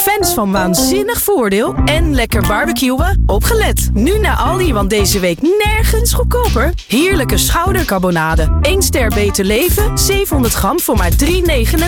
Fans van waanzinnig voordeel en lekker barbecuen? Opgelet! Nu naar Aldi, want deze week nergens goedkoper. Heerlijke schoudercarbonade. 1 ster beter leven, 700 gram voor maar €3,99.